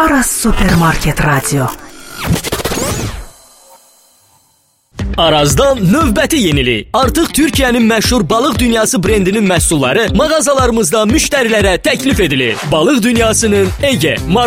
Aras Supermarket Radio. Arazdan növbəti yenilik. Artıq Türkiyənin məşhur Balıq Dünyası brendinin məhsulları mağazalarımızda müştərilərə təklif edilir. Balıq Dünyasının Ege,